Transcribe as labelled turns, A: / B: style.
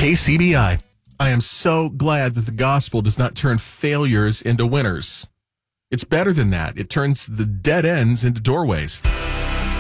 A: KCBI. I am so glad that the gospel does not turn failures into winners. It's better than that. It turns the dead ends into doorways.